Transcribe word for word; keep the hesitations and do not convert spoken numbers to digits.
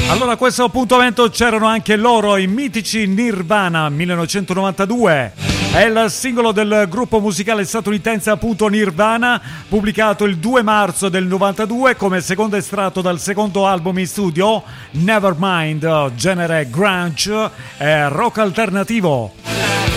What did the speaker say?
Allora a questo appuntamento c'erano anche loro, i mitici Nirvana, millenovecentonovantadue. È il singolo del gruppo musicale statunitense appunto Nirvana, pubblicato il due marzo del novantadue come secondo estratto dal secondo album in studio, Nevermind, genere grunge e rock alternativo.